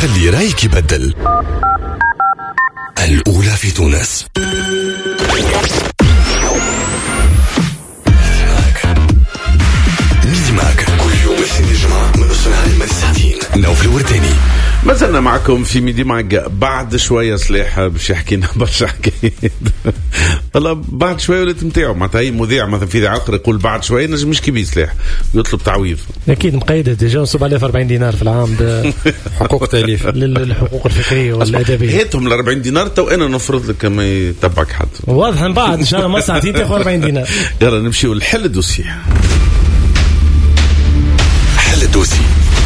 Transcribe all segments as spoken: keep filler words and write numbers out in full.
خلي رايك يبدل. الأولى في تونس. ميدي ماك كل يوم اثنين الجمعة من نص النهار لما الساعتين. نوف الورداني. ما زلنا معكم في ميدي ماك. بعد شوية صليحة باش يحكينا برشا حكايات. والله بعد شوية ولا تمتعوا معناتها أي مذيع مثلا في ذاع آخر يقول بعد شوية نجم مش كبير صليح يطلب تعويض. أكيد مقيدة ديجا نصب عليه في أربعين دينار في العام حقوق تأليف للحقوق الفكرية والأدبية. هاتهم الأربعين دينار تو أنا نفرض لك ما يتبعك حد. واضح من بعد إن شاء الله ما ساعتين تاخذ أربعين دينار. يلا نمشي والحل الدوسية. حل الدوسي.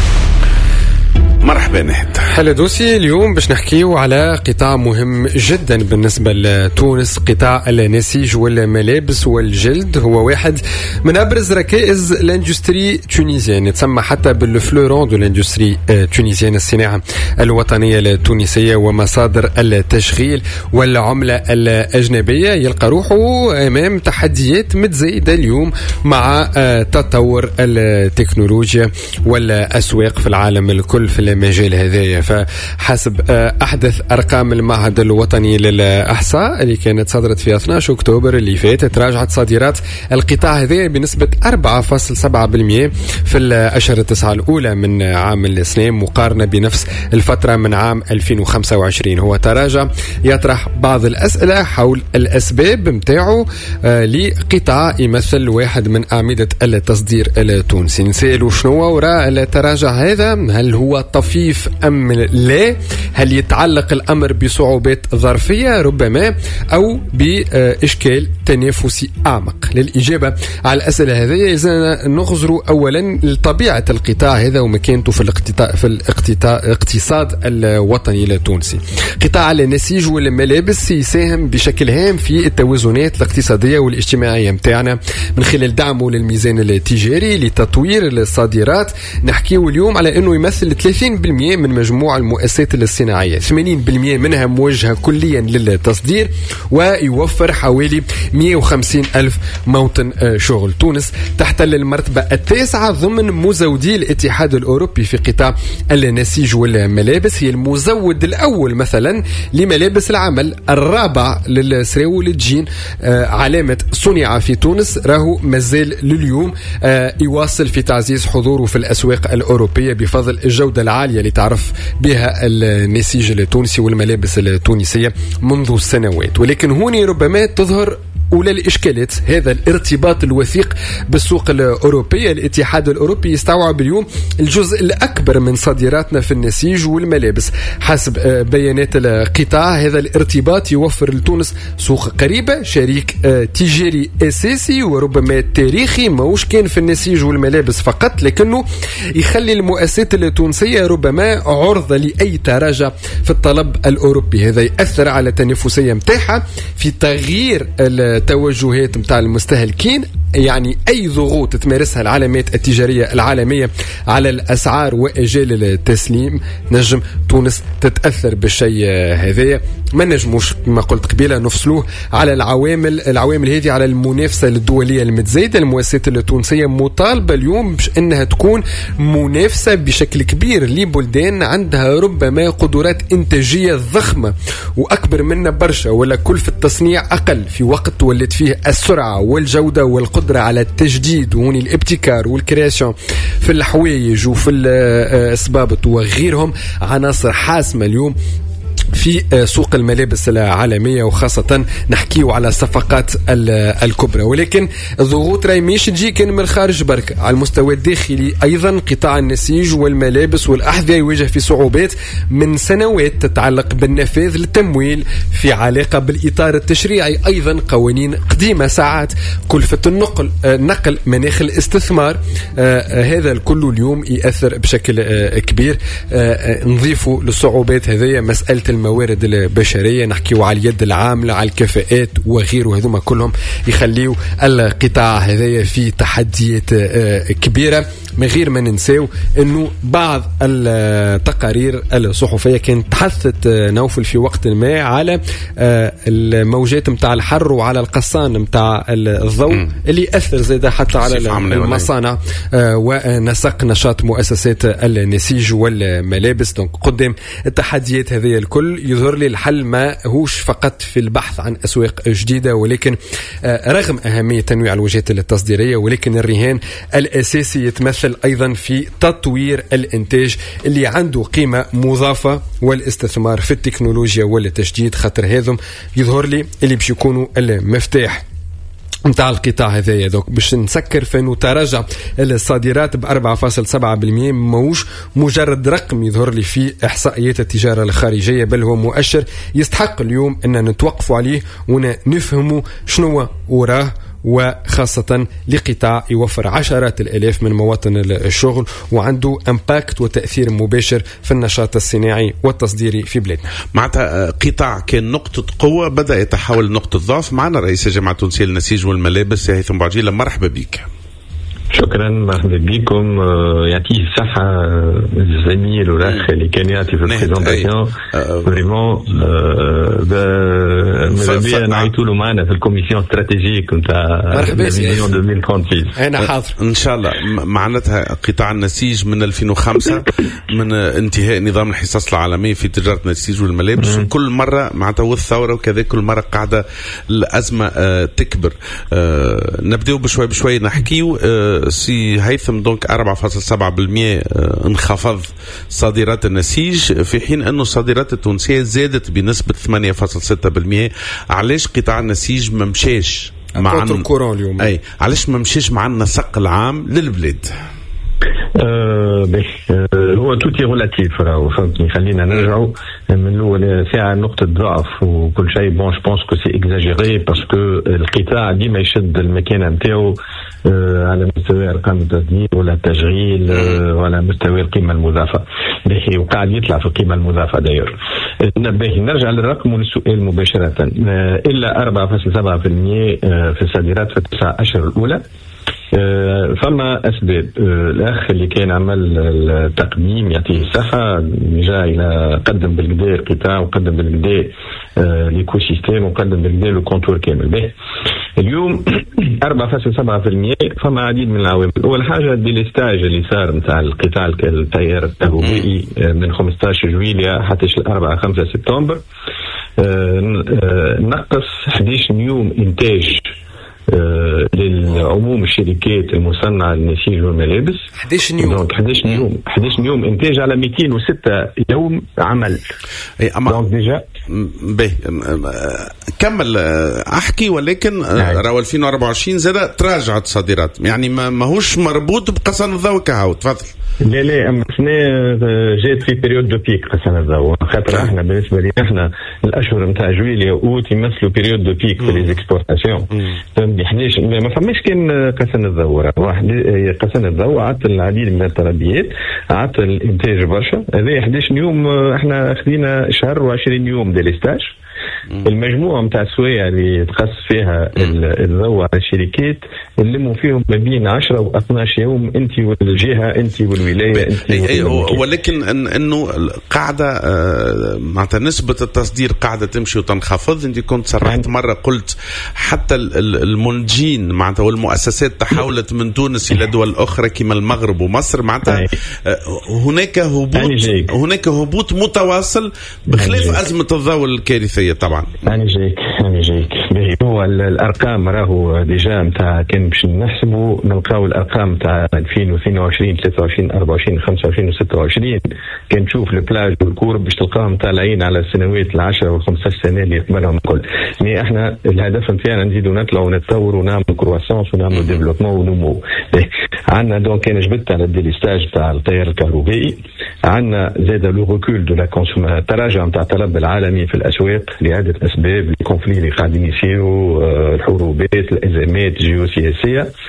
مرحبا نحن. حل دوسي اليوم باش نحكيو على قطاع مهم جدا بالنسبة لتونس، قطاع النسيج والملابس والجلد. هو واحد من أبرز ركائز الاندستري تونيزيان، يتسمى حتى بالفلورون دو الاندستري تونيزيان، الصناعة الوطنية التونسية ومصادر التشغيل والعملة الأجنبية. يلقى روحه أمام تحديات متزايدة اليوم مع تطور التكنولوجيا والأسواق في العالم الكل في المجال هذايا. فحسب أحدث أرقام المعهد الوطني للإحصاء اللي كانت صدرت في اثني عشر أكتوبر اللي فات، تراجعت صادرات القطاع هذايا بنسبة أربعة فاصلة سبعة بالمئة في الأشهر التسعة الأولى من عام السنة مقارنة بنفس الفترة من عام ألفين وخمسة وعشرين. هو تراجع يطرح بعض الأسئلة حول الأسباب متاعه لقطاع يمثل واحد من أعمدة التصدير التونسي. نسأله شنو وراء التراجع هذا؟ هل هو طفيف أم لا؟ هل يتعلق الأمر بصعوبات ظرفية ربما أو بإشكال تنافسي أعمق؟ للإجابة على الأسئلة هذه إذا نخزر أولا لطبيعة القطاع هذا ومكانته في الاقتطاع في الاقتصاد الوطني التونسي. قطاع النسيج والملابس يساهم بشكل هام في التوازنات الاقتصادية والاجتماعية متاعنا من خلال دعمه للميزان التجاري لتطوير الصادرات. نحكيه اليوم على أنه يمثل ثلاثين بالمئة من مجموع المؤسسات الصناعية، ثمانين بالمئة منها موجهة كليا للتصدير، ويوفر حوالي مئة وخمسين ألف موطن شغل. تونس تحتل المرتبة التاسعة ضمن مزودي الاتحاد الأوروبي في قطاع النسيج والملابس. هي المزود الأول مثلا لملابس العمل، الرابع للسراول الجين. علامة صنع في تونس راهو مازال لليوم يواصل في تعزيز حضوره في الأسواق الأوروبية بفضل الجودة العالية اللي تعرف بها النسيج التونسي والملابس التونسية منذ سنوات. ولكن هوني ربما تظهر أولى الإشكالات، هذا الارتباط الوثيق بالسوق الأوروبية. الاتحاد الأوروبي يستوعب اليوم الجزء الأكبر من صادراتنا في النسيج والملابس. حسب بيانات القطاع هذا الارتباط يوفر لتونس سوق قريبة، شريك تجاري أساسي وربما تاريخي، موش كان في النسيج والملابس فقط، لكنه يخلي المؤسسات التونسية ربما عرضة لأي تراجع في الطلب الأوروبي. هذا يأثر على التنافسية متاعها في تغيير التوجهات متاع المستهلكين، يعني أي ضغوط تمارسها العلامات التجارية العالمية على الأسعار وأجال التسليم نجم تونس تتأثر بالشيء هذا. ما نجموش كما قلت قبيلة نفصلوه على العوامل العوامل هذه على المنافسة الدولية المتزايدة. المؤسسات التونسية مطالبة اليوم باش أنها تكون منافسة بشكل كبير لبلدان عندها ربما قدرات إنتاجية ضخمة وأكبر منا برشا، ولا كلفة التصنيع أقل في وقت ولت فيه السرعة والجودة والقدرة على التجديد وهوني الابتكار والكرياسيون في الحوايج وفي الأسبابط وغيرهم عناصر حاسمة اليوم في سوق الملابس العالمية، وخاصة نحكيو على الصفقات الكبرى. ولكن الضغوط راهي مش تجي كان من الخارج برك، على المستوى الداخلي أيضا قطاع النسيج والملابس والأحذية يواجه في صعوبات من سنوات تتعلق بالنفاذ للتمويل في علاقة بالإطار التشريعي، أيضا قوانين قديمة ساعات، كلفة النقل نقل مناخ الاستثمار. آه هذا الكل اليوم يأثر بشكل آه كبير. آه نضيفوا للصعوبات هذه مسألة الموارد البشرية، نحكيو على اليد العاملة، على الكفاءات وغيره. هذوما كلهم يخليوا القطاع هذايا في تحديات كبيرة، من غير ما ننساو انه بعض التقارير الصحفية كانت تحدثت نوفل في وقت ما على الموجات متاع الحر وعلى القصان متاع الضوء اللي يأثر زيادة حتى على المصانع ونسق نشاط مؤسسات النسيج والملابس. دونك قدام التحديات هذه الكل يظهر لي الحل ما هوش فقط في البحث عن أسواق جديدة، ولكن رغم أهمية تنويع الوجهات التصديرية، ولكن الرهان الأساسي يتمثل أيضا في تطوير الإنتاج اللي عنده قيمة مضافة والاستثمار في التكنولوجيا والتجديد، خاطر هذم يظهر لي اللي باش يكونوا المفتاح متاع القطاع هذايا. دوك باش نسكر فانه تراجع الصادرات ب أربعة فاصلة سبعة بالمئة موش مجرد رقم يظهر لي في احصائيات التجاره الخارجيه، بل هو مؤشر يستحق اليوم ان نتوقفوا عليه ونفهموا شنو وراه، وخاصة لقطاع يوفر عشرات الآلاف من مواطن الشغل وعنده امباكت وتأثير مباشر في النشاط الصناعي والتصديري في بلادنا. معناتها قطاع كان نقطة قوة بدأ يتحول نقطة ضعف. معنا رئيس الجامعة التونسية للنسيج والملابس هيثم بوعجيلة، مرحبا بك. شكرا، مرحبا بكم. يعطيه الصحة الزميل والأخ اللي كان يعطي في البريزونطاسيون. فريمون ماذا بيا نعيطوا له معنا في الكوميسيون استراتيجيك نتاع فيزيون ألفين وثلاثين. أنا حاضر إن شاء الله. معناتها قطاع النسيج من ألفين وخمسة من انتهاء نظام الحصص العالمي في تجارة النسيج والملابس، كل مرة معناتها والثورة وكذا كل مرة قاعدة الأزمة تكبر. نبدأ بشوي بشوي نحكيو. سي هيثم، دونك أربعة فاصلة سبعة بالمئة انخفض صادرات النسيج، في حين أنه الصادرات التونسية زادت بنسبة ثمانية فاصلة ستة بالمئة. علاش قطاع النسيج ما مشاش مع اليوم؟ أي علاش ما مشاش مع النسق العام للبلاد؟ أه بس أه هو توتي غولاتيف راهو فهمتني. خلينا نرجعوا من الاول ساعه نقطه ضعف وكل شيء. بون جو بونس كو سي اكزاجيري باسكو القطاع ديما يشد المكانه نتاعو أه على مستوى ارقام التصدير ولا التشغيل أه ولا مستوى القيمه المضافه، باهي وقاعد يطلع في القيمه المضافه داير. باهي نرجع للرقم والسؤال مباشره. أه الا أربعة فاصلة سبعة بالمئة في الصادرات في التسع اشهر الاولى. أه فما أسباب. أه الأخ اللي كان عمل التقديم يعطيه الصحة، جاء إلى قدم بالقداء القطاع وقدم بالقداء أه ليكو سيستيم وقدم بالقداء الكونتور كامل. به اليوم أربعة فاصلة سبعة بالمئة فما عديد من العوامل. أول حاجة الديليستاج اللي صار نتاع القطاع التيار الكهربائي من خمسة عشر جويلية حتى أربعة خمسة سبتمبر. أه أه نقص أحد عشر يوم إنتاج آه للعموم الشركات المصنعة للنسيج والملابس. أحد عشر يوم دونك أحد عشر يوم أحد عشر يوم إنتاج على مئتين وستة يوم عمل. أي أما دونك ديجا به كمل أحكي. ولكن راهو ألفين وأربعة وعشرين زاد تراجعت صادرات، يعني ما ماهوش مربوط بقصن الضوء كهو. تفضل. لا لا أما سنة جات في بريود دو بيك قصن الضوء، خاطر احنا بالنسبة لي احنا الأشهر نتاع جويلية وأوت يمثلوا بريود دو بيك في ليزيكسبورتاسيون. حداش ما فماش كان قسن الضوء. واحد قسن الضوء عطل العديد من الطلبيات، عطل الانتاج برشا. هذا أحد عشر يوم احنا اخذنا شهر وعشرين يوم ديليستاج. المجموعة متاع السوايع اللي تقص فيها الضوء على الشركات اللي فيهم ما بين عشرة و اثني عشر يوم، انت والجهة انت والولاية انت. أي ولكن إن انه قاعدة معناتها نسبة التصدير قاعدة تمشي وتنخفض. انت كنت صرحت مرة قلت حتى المنتجين معناتها والمؤسسات تحولت من تونس الى دول اخرى كما المغرب ومصر. معناتها هناك هبوط هناك هبوط متواصل بخلاف أزمة الضوء الكارثية. طبعا أنا جايك أنا جايك هو الأرقام راهو ديجا نتاع كان باش نحسبوا نلقاو الأرقام نتاع ألفين واثنين وعشرين ثلاثة وعشرين أربعة وعشرين خمسة وعشرين وستة وعشرين. كان تشوف البلاج والكورب باش تلقاهم طالعين على السنوات العشرة والخمسة سنة اللي قبلهم الكل. مي احنا الهدف نتاعنا نزيدوا نطلعوا ونتطور ونعمل كرواسونس ونعمل ديفلوبمون ونمو. عندنا دونك كان جبت على الديليستاج تاع التيار الكهربائي. عندنا زاد لو ريكول دو لا كونسوم، تراجع نتاع الطلب العالمي في الأسواق لعدة أسباب. الكونفلي اللي قاعدين يصيروا، الحروبات، الأزمات الجيوسياسية.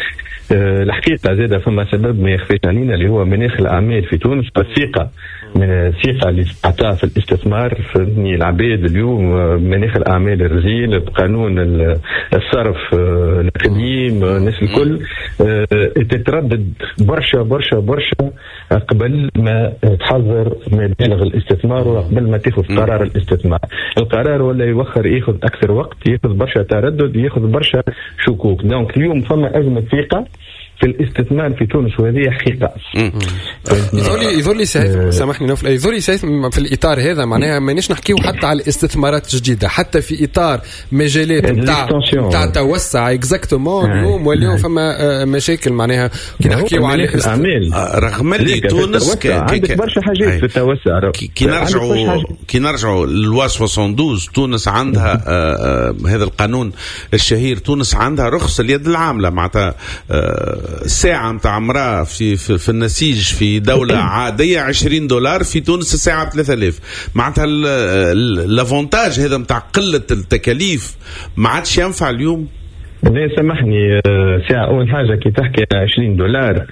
الحقيقة زادة فما سبب ما يخفيش علينا اللي هو مناخ الأعمال في تونس والثقة من الثقة اللي تعطى في الاستثمار. فهمتني العباد اليوم مناخ الأعمال الرزيل بقانون الصرف القديم الناس الكل تتردد برشا برشا برشا قبل ما تحضر مبالغ الاستثمار وقبل ما تاخذ قرار الاستثمار. القرار ولا يوخر ياخذ أكثر وقت، ياخذ برشا تردد، ياخذ برشا شكوك. دونك اليوم فما أزمة ثقة في الاستثمار في تونس وهذه حقيقة. يظهر لي يظهر لي سامحني نوفل، يظهر لي في الإطار هذا معناها مانيش نحكيو حتى على الاستثمارات الجديدة، حتى في إطار مجالات نتاع نتاع توسع اكزاكتومون اليوم واليوم فما مشاكل معناها كي نحكيو على الأعمال رغم اللي تونس عندك برشا حاجات في التوسع. كي نرجعوا كي نرجعوا للوا اثنين وستين تونس عندها هذا القانون الشهير، تونس عندها رخصة اليد العاملة معناتها الساعة متاع امرأة في, في في النسيج في دولة عادية عشرين دولار، في تونس الساعة بثلاثة آلاف. معناتها الافونتاج هذا متاع قلة التكاليف ما عادش ينفع اليوم. لا سامحني، ساعة أول حاجة كي تحكي عشرين دولار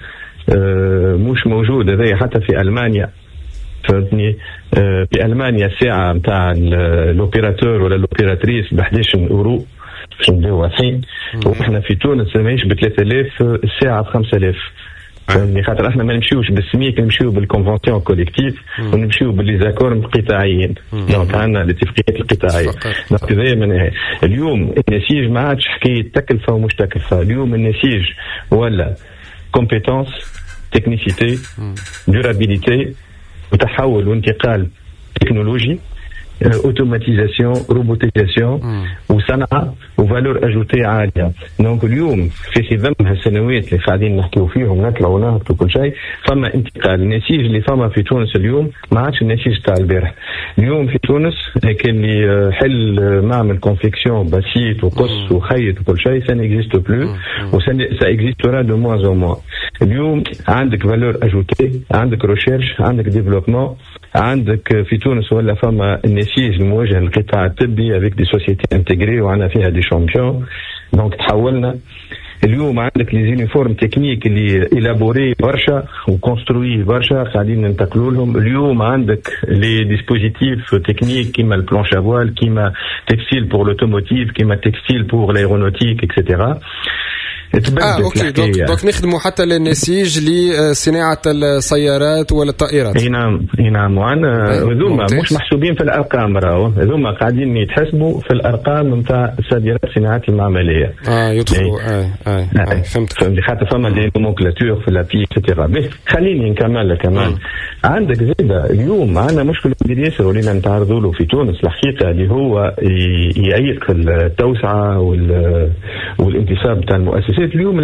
مش موجود هذا حتى في ألمانيا. فهمتني في ألمانيا الساعة متاع الأوبيراتور ولا الأوبيراتريس ب إحدى عشر أورو باش نبداو واضحين، واحنا في تونس ماهيش ب ثلاثة آلاف الساعه ب خمسة آلاف. يعني خاطر احنا ما نمشيوش بالسميك، نمشيو بالكونفونسيون كوليكتيف ونمشيو بالليزاكور القطاعيين. دونك عندنا الاتفاقيات القطاعيه. دونك هذا من اليوم النسيج ما عادش حكايه تكلفه ومش تكلفه. اليوم النسيج ولا كومبيتونس، تكنيسيتي، دورابيليتي، وتحول وانتقال تكنولوجي، اوتوماتيزاسيون، روبوتيزاسيون، وصنعه وفالور اجوتي عاليه. دونك اليوم في خضم هالسنوات اللي قاعدين نحكيو فيهم نطلعوا ونهبطوا كل شيء، فما انتقال. النسيج اللي فما في تونس اليوم ما عادش النسيج تاع البارح. اليوم في تونس كان اللي حل معمل كونفيكسيون بسيط وقص وخيط وكل شيء سا نيكزيست بلو وسا اكزيستورا دو موان او موان. اليوم عندك فالور اجوتي، عندك ريشيرش، عندك ديفلوبمون، عندك في تونس ولا فما النسيج الموجه للقطاع الطبي افيك دي سوسيتي انتجري وعندنا فيها دي شامبيون. دونك تحولنا اليوم عندك لي زونيفورم تكنيك اللي إلابوري برشا وكونستروي برشا قاعدين ننتقلوا لهم. اليوم عندك لي ديسبوزيتيف تكنيك كيما البلانش افوال، كيما تكستيل بور لوتوموتيف، كيما تكستيل بور لايرونوتيك اكسيتيرا. اه اوكي دونك دونك نخدموا حتى للنسيج لصناعه السيارات ولا الطائرات. اي نعم اي نعم. وعندنا هذوما مش محسوبين في الارقام، راهو هذوما قاعدين يتحسبوا في الارقام نتاع الصادرات الصناعات المعمليه. اه يدخلوا اي اي, آه. آه. فهمت فهمت. خاطر فما دي نومنكلاتور في لابي اكسترا. خليني نكمل كمان. عندك زيادة اليوم عندنا مشكله كبير ياسر ولينا نتعرضوا له في تونس الحقيقه، اللي هو يعيق التوسعه والانتصاب تاع المؤسسات. اليوم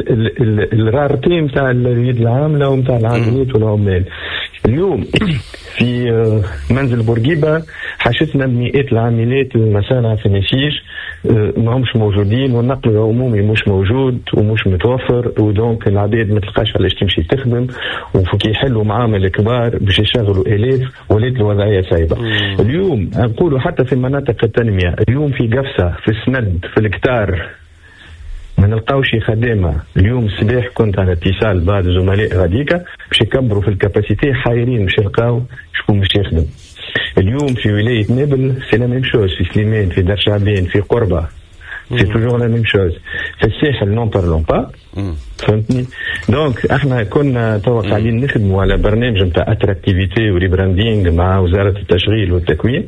الرارتي نتاع اليد العامله ونتاع العاملات والعمال. اليوم في منزل بورقيبه حشتنا بمئات العاملات المصانع في النسيج ما همش موجودين، والنقل العمومي مش موجود ومش متوفر، ودونك العباد ما تلقاش علاش تمشي تخدم، وفكي يحلوا معامل كبار باش يشغلوا الاف ولات الوضعيه صعيبه. اليوم نقولوا حتى في مناطق التنميه اليوم في قفصه في السند في الكتار ما نلقاوش خدامه. اليوم الصباح كنت على اتصال بعض زملاء غاديكا باش يكبروا في الكاباسيتي، حايرين باش يلقاو شكون باش يخدم. اليوم في ولايه نابل سي لا ميم شوز، في سليمان، في دار شعبين، في قربه سي توجور لا ميم شوز، في الساحل نون بارلون با. فهمتني؟ دونك احنا كنا توا قاعدين نخدموا على برنامج نتاع اتراكتيفيتي وريبراندينغ مع وزاره التشغيل والتكوين،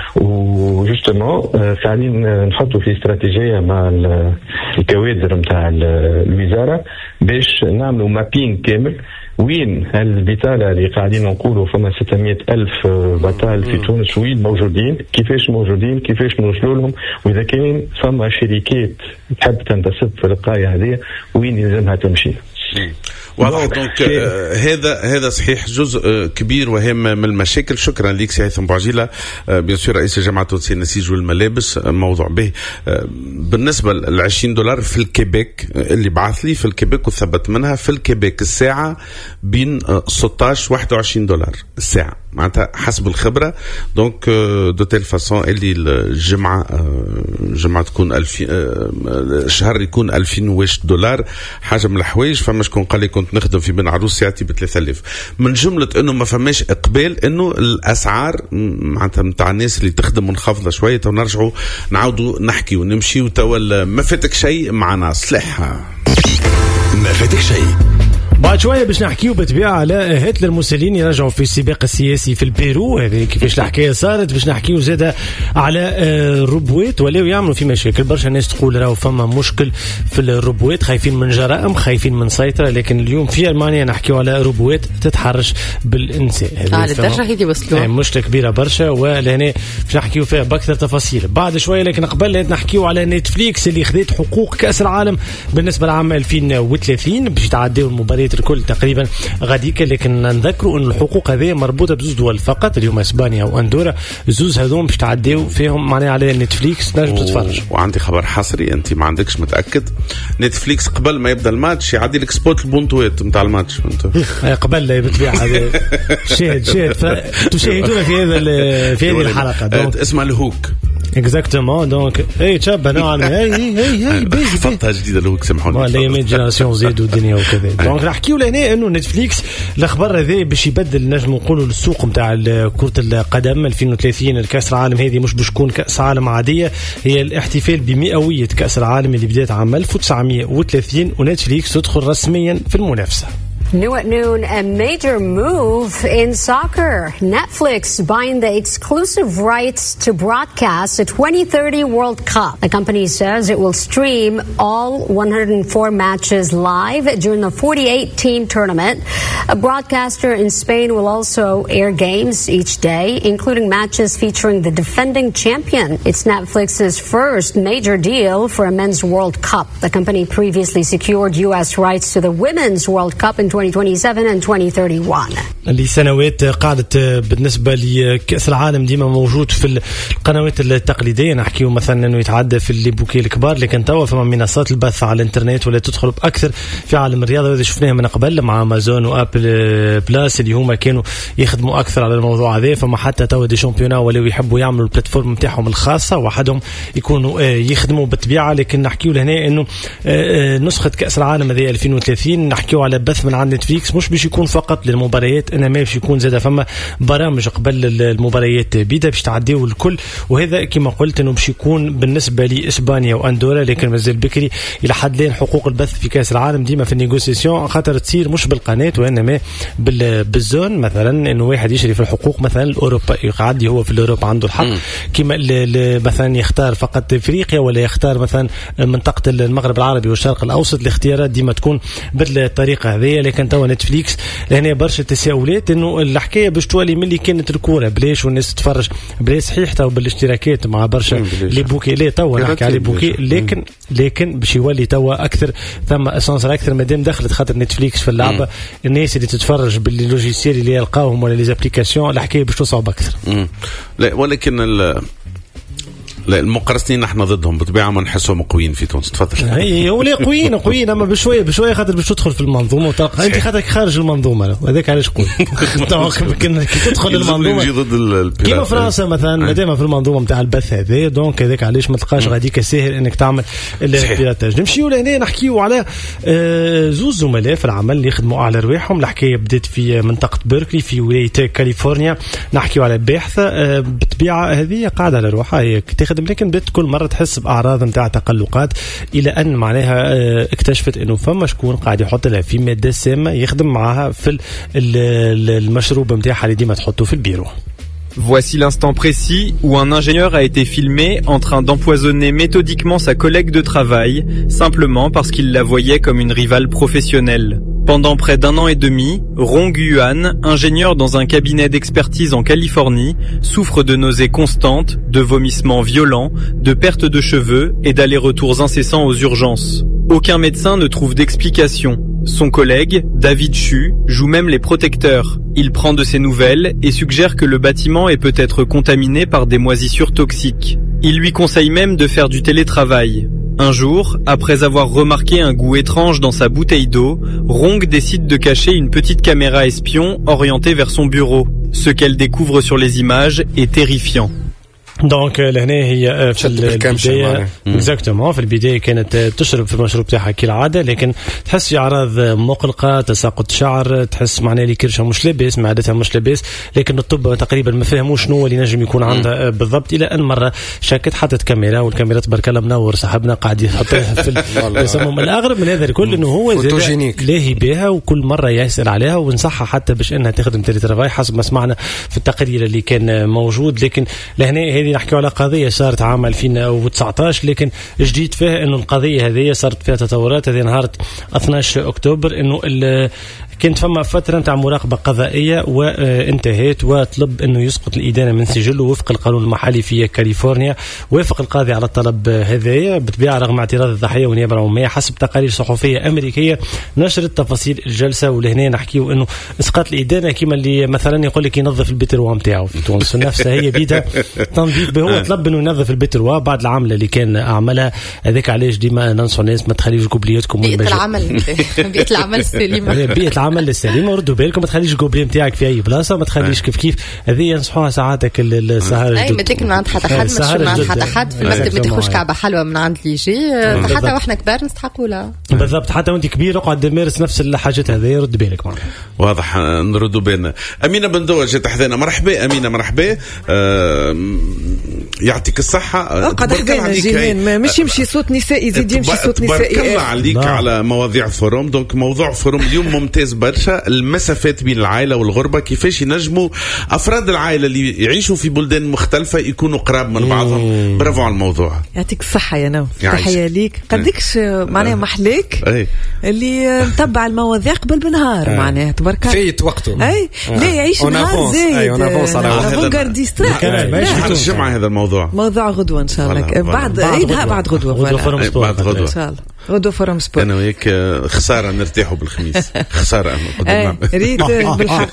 وجوستومون قاعدين نحطوا في استراتيجيه مع الكوادر نتاع الوزاره باش نعملوا مابين كامل وين البطالة اللي قاعدين نقولوا فما ستمائة ألف بطال في تونس وين موجودين، كيفاش موجودين، كيفاش نوصلوا لهم، وإذا كان فما شركات تحب تنتصب في القاية هذه وين يلزمها تمشي. واضح. دونك هذا هذا صحيح جزء كبير وهام من المشاكل. شكرا لك سي هيثم بوعجيله بيان سور رئيس الجامعه التونسيه النسيج والملابس. موضوع به بالنسبه ل عشرين دولار في الكيبيك اللي بعث لي في الكيبيك وثبت منها في الكيبيك الساعه بين ستة عشر واحد وعشرين دولار الساعه معناتها حسب الخبره. دونك دو تيل فاسون اللي الجمعه جمعه تكون ألفين شهر يكون ألفين وواحد دولار حاجه من الحوايج. فما شكون قال لي كنت نخدم في بن عروس ساعتي ب ثلاثة آلاف. من جمله انه ما فماش اقبال انه الاسعار معناتها نتاع الناس اللي تخدم منخفضه شويه. تو نرجعوا نعاودوا نحكي ونمشي وتوا ما فاتك شيء معنا صليحه ما فاتك شيء. بعد شويه باش نحكيو بالطبيعه على هتلر موسوليني رجعوا في السباق السياسي في البيرو. هذه كيفاش الحكايه صارت. باش نحكيو زاده على الروبوات ولاو يعملوا في مشاكل. برشا ناس تقول راهو فما مشكل في الروبوات، خايفين من جرائم، خايفين من سيطره. لكن اليوم في المانيا نحكيو على روبوات تتحرش بالانسان. على الدرجه هذه وصلوا مشكله كبيره برشا ولهنا باش نحكيو فيها باكثر تفاصيل بعد شويه. لكن قبل نحكيو على نتفليكس اللي خذت حقوق كاس العالم بالنسبه لعام ألفين وثلاثين باش يتعداو المباريات الكل تقريبا غاديك. لكن نذكروا ان الحقوق هذه مربوطه بزوج دول فقط، اليوم اسبانيا واندورا. زوز هذوم باش تعديو فيهم معناها على نتفليكس تنجم تتفرج. وعندي خبر حصري انت ما عندكش متاكد. نتفليكس قبل ما يبدا الماتش يعدي لك سبوت البونتوات نتاع الماتش قبل بالطبيعه هذا شاهد شاهد تشاهدون في هذا في هذه الحلقه. دونك اسمها الهوك اكزاكتومون. دونك اي تشابه نوعا ما هي هي هي خطها جديده الهوك سامحوني ولا يمين جينيراسيون زيد والدنيا وكذا. دونك نحكيو لهنا انه نتفليكس الاخبار هذه باش يبدل نجم نقولوا السوق نتاع كره القدم. ألفين وثلاثين الكاس العالم هذه مش باش تكون كاس عالم عاديه، هي الاحتفال بمئويه كاس العالم اللي بدات عام ألف وتسعمئة وثلاثين ونتفليكس تدخل رسميا في المنافسه. New at noon, a major move in soccer. Netflix buying the exclusive rights to broadcast the twenty thirty World Cup. The company says it will stream all one hundred four matches live during the forty-eight team tournament. A broadcaster in Spain will also air games each day, including matches featuring the defending champion. It's Netflix's first major deal for a men's World Cup. The company previously secured U S rights to the Women's World Cup in twenty twenty-seven and twenty thirty-one. لسنوات قعدت بالنسبة لكأس العالم ديما موجود في القنوات التقليدية. نحكيو مثلا أنه يتعدى في اللي بوكي الكبار، لكن توا فما منصات البث على الانترنت ولا تدخل بأكثر في عالم الرياضة. وإذا شفناها من قبل مع أمازون وأبل بلاس اللي هما كانوا يخدموا أكثر على الموضوع هذا. فما حتى توا دي شامبيونا ولا يحبوا يعملوا البلاتفورم نتاعهم الخاصة وحدهم يكونوا يخدموا بالطبيعة. لكن نحكيو لهنا أنه نسخة كأس العالم هذه ألفين وثلاثين نحكيو على بث من عند نتفليكس مش باش يكون فقط للمباريات، انما باش يكون زاد فما برامج قبل المباريات بيدا باش تعديو الكل. وهذا كما قلت انه باش يكون بالنسبه لاسبانيا واندورا، لكن مازال بكري الى حد الان حقوق البث في كاس العالم ديما في النيغوسياسيون خاطر تصير مش بالقناه وانما بالزون. مثلا انه واحد يشري في الحقوق مثلا الاوروبا يقعد هو في الاوروبا عنده الحق كما مثلا يختار فقط افريقيا ولا يختار مثلا منطقه المغرب العربي والشرق الاوسط. الاختيارات ديما تكون بالطريقه هذه. لكن توا نتفليكس لهنا برشا تساؤلات انه الحكايه باش تولي ملي كانت الكوره بلاش والناس تتفرج بلاش. صحيح توا بالاشتراكات مع برشا لي بوكي لا توا نحكي على بوكي، لكن لكن باش يولي توا اكثر ثم اسانسر اكثر مادام دخلت خاطر نتفليكس في اللعبه. الناس اللي تتفرج باللوجيسيال اللي يلقاوهم ولا لي زابليكاسيون الحكايه باش تصعب اكثر. لا ولكن ال لا المقرصنين نحن ضدهم بطبيعه ما نحسهم قويين في تونس. تفضل. اي ولا قويين قويين اما بشويه بشويه خاطر باش تدخل في المنظومه وتلقى انت خاطرك خارج المنظومه هذاك علاش قوي. كي تدخل المنظومه كيما فرنسا مثلا مادام في المنظومه نتاع البث هذا دونك هذاك علاش ما تلقاش غاديك ساهل انك تعمل البيراتاج. نمشيو لهنا نحكيو على زوز زملاء في العمل اللي يخدموا على رواحهم. الحكايه بدات في منطقه بيركلي في ولايه كاليفورنيا. نحكيو على باحثه بالطبيعه هذه قاعده على روحها هي لكن بدأت كل مرة تحس بأعراض نتاع تقلقات إلى أن معناها اكتشفت إنه فما شكون قاعد يحط لها في مادة سامة يخدم معها في المشروب نتاعها اللي ديما تحطه في البيرو. Voici l'instant précis où un ingénieur a été filmé en train d'empoisonner méthodiquement sa collègue de travail, simplement parce qu'il la voyait comme une rivale professionnelle. Pendant près d'un an et demi, Rong Yuan, ingénieur dans un cabinet d'expertise en Californie, souffre de nausées constantes, de vomissements violents, de perte de cheveux et d'allers-retours incessants aux urgences. Aucun médecin ne trouve d'explication. Son collègue, David Chu, joue même les protecteurs. Il prend de ses nouvelles et suggère que le bâtiment est peut-être contaminé par des moisissures toxiques. Il lui conseille même de faire du télétravail. Un jour, après avoir remarqué un goût étrange dans sa bouteille d'eau, Rong décide de cacher une petite caméra espion orientée vers son bureau. Ce qu'elle découvre sur les images est terrifiant. دونك لهنا هي في البدايه اكزاكتومون في البدايه كانت تشرب في المشروب تاعها كالعاده لكن تحس في اعراض مقلقه تساقط شعر تحس معناها اللي كرشها مش لاباس معدتها مش لاباس لكن الطب تقريبا ما فهموش شنو اللي نجم يكون عندها بالضبط الى ان مره شكت حطت كاميرا والكاميرا تبارك الله منور صاحبنا قاعد يحطها في السموم. الاغرب من هذا الكل انه هو لاهي بها وكل مره يسال عليها ونصحها حتى باش انها تخدم تيليترافاي حسب ما سمعنا في التقرير اللي كان موجود. لكن لهنا نحكي على قضية صارت عام ألفين وتسعطاش لكن جديد فيها انه القضية هذه صارت فيها تطورات. هذه نهار اثني عشر أكتوبر انه كانت فما فترة نتاع مراقبة قضائية وانتهت وطلب انه يسقط الإدانة من سجله وفق القانون المحلي في كاليفورنيا. وافق القاضي على الطلب هذايا بالطبيعة رغم اعتراض الضحية والنيابة العمومية حسب تقارير صحفية أمريكية نشرت تفاصيل الجلسة. ولهنا نحكيو انه اسقاط الإدانة كما اللي مثلا يقول لك ينظف البيتروا نتاعو في تونس نفسها هي بيدها تنظيف. هو طلب انه ينظف البيتروا بعد العملة اللي كان اعملها. هذاك علاش ديما ننصح الناس ما تخليش قبلياتكم بيئة العمل بيئة العمل السليمة بيئة العمل السليمة. وردوا بالكم ما تخليش القبلي نتاعك في اي بلاصة ما تخليش كيف كيف هذه ينصحوها ساعاتك السهر اي ما تاكل من عند حتى حد مش من عند حتى حد في المكتب ما تاخذش كعبة حلوة من عند اللي يجي حتى واحنا كبار نستحقوا لها بالضبط. حتى وانت كبير اقعد تمارس نفس الحاجات هذه رد بالك معنا. واضح نردوا بالنا. أمينة بندوة جات حدانا. مرحبا أمينة مرحبا. أه يعطيك الصحة. اقعد حدانا جيران مش يمشي صوت نسائي يزيد يمشي صوت نسائي. تبارك الله عليك على مواضيع فوروم. دونك موضوع فوروم اليوم ممتاز برشا. المسافات بين العائلة والغربة كيفاش ينجموا أفراد العائلة اللي يعيشوا في بلدان مختلفة يكونوا قراب من بعضهم. برافو على الموضوع. يعطيك الصحة يا نو. تحية ليك. قديكش معناها محليك اللي متبع المواضيع قبل بنهار معناها تبارك الله فايت وقته. اي لا يعيش نهار زايد على الجمعة هذا الموضوع موضوع غدوة إن شاء الله بعد عيدها بعد غدوة بعد غدوة إن شاء الله غدوة فورم سبورت. أنا وياك خسارة نرتاحوا بالخميس خسارة أنا ريت بالحق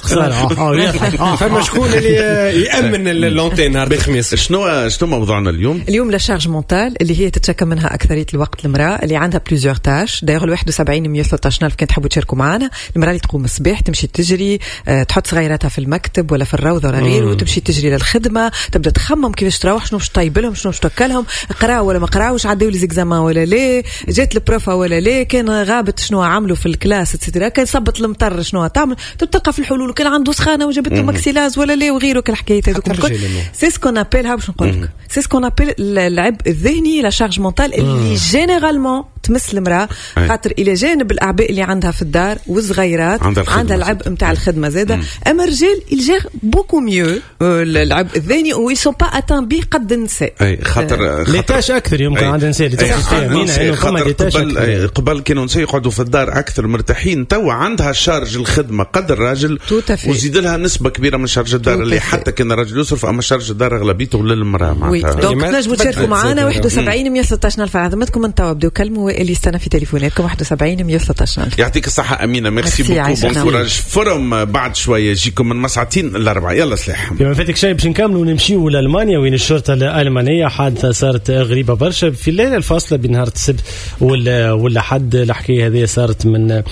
خسارة. فما شكون اللي يأمن اللونتين نهار الخميس. شنو شنو موضوعنا اليوم؟ اليوم لا شارج مونتال اللي هي تتشكل منها أكثرية الوقت المرأة اللي عندها بليزيور تاش. داير واحد وسبعين مية وثلاثة عشر ألف كنت تحبوا تشاركوا معنا. المرأة اللي تقوم الصباح تمشي تجري تحط صغيراتها في المكتب ولا في الروضة ولا غيره وتمشي تجري للخدمة تبدأ تخمم كيفاش تروح شنو باش طيب لهم شنو باش تاكلهم قراوا ولا ما قراوش عداو لي زيكزامان ولا لا جات البروفا ولا لا كان غابت شنو عملوا في الكلاس اتسيتيرا كان صبت المطر شنو تعمل تلقى في الحلول كان عنده سخانه وجابت له ماكسيلاز ولا لا وغيره كالحكايات هذوك الكل. سي سكون ابيلها باش نقول لك سي سكون ابيل العبء الذهني لا شارج مونتال اللي جينيرالمون تمس المراه خاطر الى جانب الاعباء اللي عندها في الدار والصغيرات عندها العبء نتاع الخدمه زاده. اما الرجال يجير بوكو ميو العبء الذهني و يسون با اتان بي قد النساء. اي خاطر ليتاش اكثر يمكن عند النساء اللي تحس فيها مينا انه فما ليتاش قبل قبل كانوا النساء يقعدوا في الدار اكثر مرتاحين. توا عندها شارج الخدمه قد الراجل وزيد لها نسبه كبيره من شارج الدار اللي حتى كان الراجل يصرف اما شارج الدار اغلبيته للمراه معناتها. دونك تنجموا تشاركوا معنا واحد وسبعين مية وثلاثة عشر ألف عظمتكم انت وبداو كلموا اللي استنى في تليفوناتكم واحد وسبعين مية وثلاثة عشر ألف. يعطيك الصحه امينه ميرسي بوكو بون كوراج. فورم بعد شويه يجيكم من مساعتين الاربعه. يلا سلاح فيما فاتك شيء باش نكملوا ونمشيو لالمانيا وين الشرطه الالمانيه حادثه صارت غريبه برشا في الليله الفاصله بين نهار السبت ولا ولا حد الحكايه هذه صارت من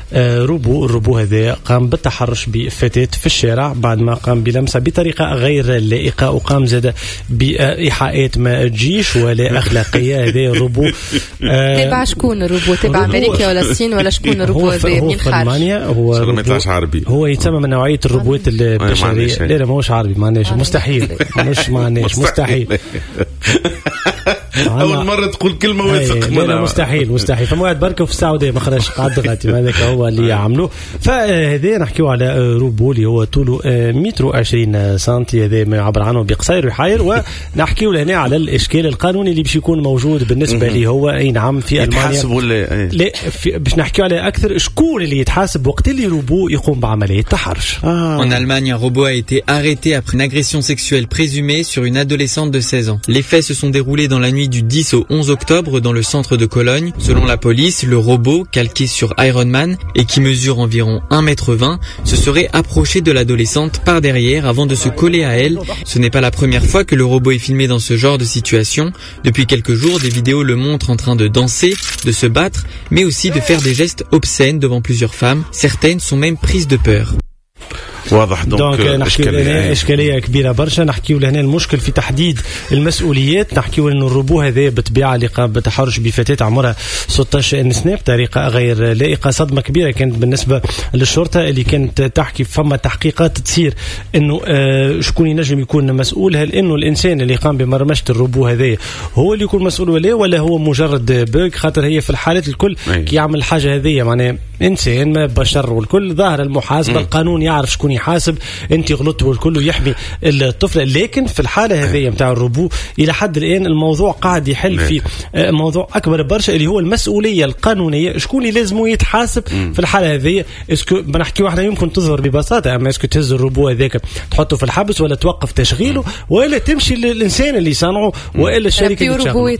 روبو. الروبو هذا قام بالتحرش بفتاة في الشارع بعد ما قام بلمسها بطريقة غير لائقة وقام زاد بإيحاءات ما تجيش ولا أخلاقية. هذا الروبو تبع شكون الروبو؟ تبع أمريكا ولا الصين ولا شكون الروبو هذا من خارج؟ هو عربي. هو يتسمى من نوعية الروبوات البشرية. لا لا ماهوش عربي معناش مستحيل مش معناش مستحيل. أول مرة تقول كلمة واثق منها. لا مستحيل مستحيل. فما واحد بركة في السعودية ما خرجش قاعد غاتي هذاك هو اللي يعملوه. فهذا نحكيو على روبو اللي هو طوله متر وعشرين سنتي. هذا ما يعبر عنه بقصير وحاير. ونحكيو لهنا على الإشكال القانوني اللي باش يكون موجود بالنسبة لي هو أي نعم في ألمانيا. ولا لا باش نحكيو على أكثر شكون اللي يتحاسب وقت اللي روبو يقوم بعملية تحرش. آه. En Allemagne, un robot a été arrêté après une agression sexuelle présumée sur une adolescente de seize ans. Les faits se sont déroulés dans la nuit nuit du dix au onze octobre dans le centre de Cologne. Selon la police, le robot, calqué sur Iron Man et qui mesure environ un mètre vingt, se serait approché de l'adolescente par derrière avant de se coller à elle. Ce n'est pas la première fois que le robot est filmé dans ce genre de situation. Depuis quelques jours, des vidéos le montrent en train de danser, de se battre, mais aussi de faire des gestes obscènes devant plusieurs femmes. Certaines sont même prises de peur. واضح. دونك نحكيو لهنا إشكالية كبيرة برشا. نحكيو لهنا المشكل في تحديد المسؤوليات. نحكيو إنه الروبو هذا بالطبيعة اللي قام بتحرش بفتاة عمرها ستة عشر سنة بطريقة غير لائقة. صدمة كبيرة كانت بالنسبة للشرطة اللي كانت تحكي فما تحقيقات تصير إنه آه شكون ينجم يكون مسؤول. هل إنه الإنسان اللي قام بمرمشة الروبو هذا هو اللي يكون مسؤول ولا ولا هو مجرد بوك؟ خاطر هي في الحالات الكل كي يعمل حاجة هذه معناه إنسان ما بشر والكل ظاهر المحاسبة. القانون يعرف شكون يحاسب. انت غلطت والكل يحمي الطفل. لكن في الحاله هذه نتاع الروبو الى حد الان الموضوع قاعد يحل في موضوع اكبر برشا اللي هو المسؤوليه القانونيه. شكون اللي لازم يتحاسب في الحاله هذه؟ اسكو بنحكيو احنا يمكن تظهر ببساطه اما اسكو تهز الروبو هذاك تحطه في الحبس ولا توقف تشغيله ولا تمشي للانسان اللي صنعه ولا الشركه اللي تشغله.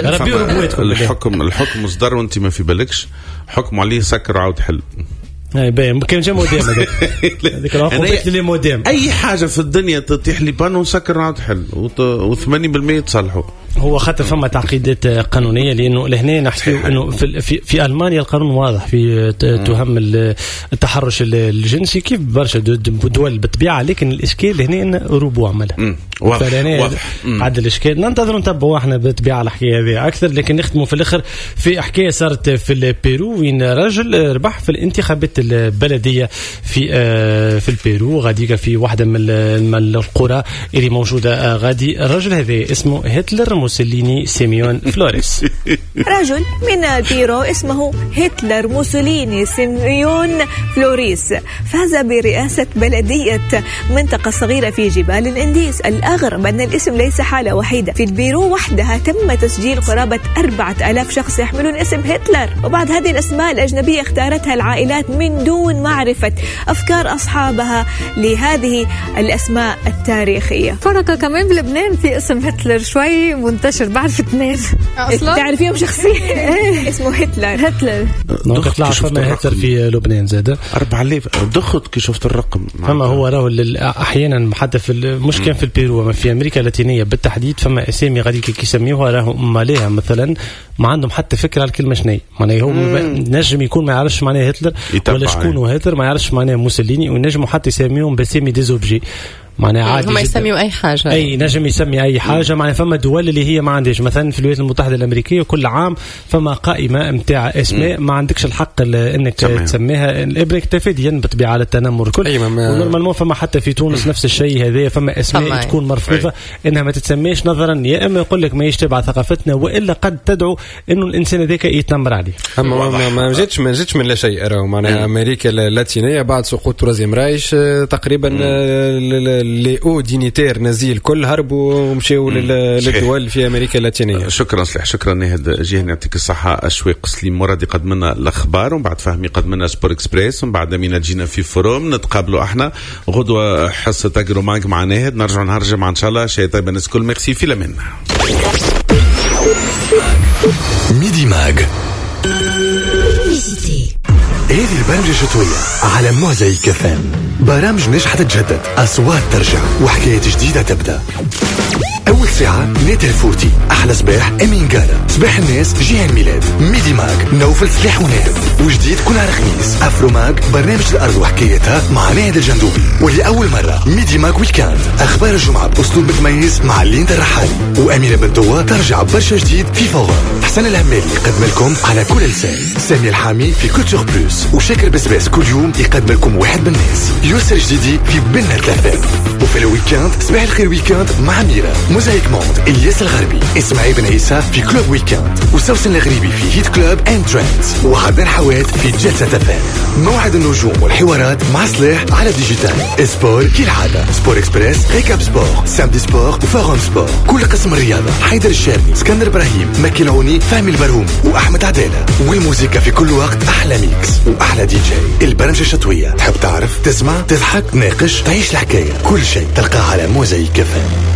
الحكم الحكم اصدر وانت ما في بالكش حكم عليه سكر عاود حل. اي باين كان جا موديم هذاك هذيك العقوبات اللي موديم. اي حاجه في الدنيا تطيح لي بانو نسكر عاد حل و80% يتصلحوا. هو خاطر فما تعقيدات قانونيه لانه لهنا نحكي انه في, في في المانيا القانون واضح في تهم التحرش الجنسي كيف برشا دول بالطبيعه. لكن الاشكال هنا ان روبو عملها واضح واضح عاد الاشكال. ننتظروا نتبعوا احنا بالطبيعه الحكايه هذه اكثر. لكن نختموا في الاخر في حكايه صارت في البيرو وين راجل ربح في الانتخابات البلديه في في البيرو غاديكا في واحده من القرى اللي موجوده غادي. الرجل هذا اسمه هتلر موسوليني سيميون فلوريس. رجل من البيرو اسمه هتلر موسوليني سيميون فلوريس فاز برئاسة بلدية منطقة صغيرة في جبال الانديس. الأغرب أن الاسم ليس حالة وحيدة. في البيرو وحدها تم تسجيل قرابة أربعة آلاف شخص يحملون اسم هتلر. وبعض هذه الأسماء الأجنبية اختارتها العائلات من دون معرفة أفكار أصحابها لهذه الأسماء التاريخية. فرقة كمان بلبنان في اسم هتلر شوي منتشر بعرف اثنين اصلا تعرفيهم شخصيا اسمه هتلر. هتلر دخت طلع فما هتلر في لبنان زاد أربعة آلاف. دخت كي شفت الرقم فما هو راهو احيانا حتى في مش كان في البيرو وما في امريكا اللاتينيه بالتحديد فما اسامي غادي كي يسميوها راهو ماليها مثلا ما عندهم حتى فكره على الكلمه شنو معناها. هو نجم يكون ما يعرفش معناها هتلر ولا شكون هو هتلر ما يعرفش معناها موسوليني ونجموا حتى يسميهم باسامي ديزوبجي معناها عادي. هم يسميوا اي حاجه اي نجم يسمي اي حاجه معناها. فما دول اللي هي ما عندهاش مثلا في الولايات المتحده الامريكيه كل عام فما قائمه نتاع اسماء ما عندكش الحق انك تسميها. الابريك تفيديا بالطبيعه على التنمر كل ونورمالمون. فما حتى في تونس نفس الشيء هذا فما اسماء تكون مرفوضه انها ما تتسميش نظرا يا اما يقول لك ما يشتبع ثقافتنا والا قد تدعو انه الانسان هذاك يتنمر عليه. اما ما, ما جاتش ما جاتش من لا شيء راهو معناها امريكا اللاتينيه بعد سقوط تروزيام رايش تقريبا اللي او دينيتير نزيل كل هربوا ومشيوا للدول في امريكا اللاتينيه. شكرا صليح. شكرا نهد جهني يعطيك الصحه. اشواق سليم مرادي قد منا الاخبار ومن بعد فهمي قد منا سبور اكسبريس ومن بعد مينا جينا في فوروم نتقابلوا احنا غدوه حصه اجرو ماك مع نهد نرجع نهرج مع ان شاء الله شيء طيب الناس كل ميرسي في لمنا ميدي ماج. هذه البرامج الشتوية على موزايك اف ام. برامج نجحت تتجدد، أصوات ترجع وحكاية جديدة تبدأ. أول ساعة ناتر الفوتي، أحلى صباح أمين قارة، صباح الناس جيهان ميلاد، ميدي ماك نوفل سلاح ونهب، وجديد كل نهار خميس أفرو ماك برنامج الأرض وحكايتها مع ناهد الجندوبي. ولأول مرة ميدي ماك ويكاند، أخبار الجمعة بأسلوب متميز مع ليند الرحالي وأمينة بنتوة ترجع برشا جديد في فوغر. حسن الهمالي يقدم لكم على كل لسان، سامي الحامي في كولتور بلوس، وشاكر بسباس كل يوم يقدم لكم واحد بالناس، يسر جديدي في بنة ثلاثة. وفي الويكاند صباح الخير ويكاند مع ميرا، موزايك موند الياس الغربي، اسماعيل بن عيسى في كلوب ويكاند، وسوسن الغريبي في هيت كلوب اند ترندز، وعدن حواد في جلسة تفاهم. موعد النجوم والحوارات مع صلاح على ديجيتال. سبور كالعادة، سبور اكسبريس، ريكاب سبور، سامدي سبور وفورم سبور. كل قسم الرياضة، حيدر الشامي، اسكندر ابراهيم، مكي العوني، فهمي البرهومي واحمد عدالة. والموسيقى في كل وقت احلى ميكس واحلى دي جي. البرامج الشتوية تحب تعرف، تسمع، تضحك، تناقش، تعيش الحكاية، كل شيء تلقاه على موزايك كفان.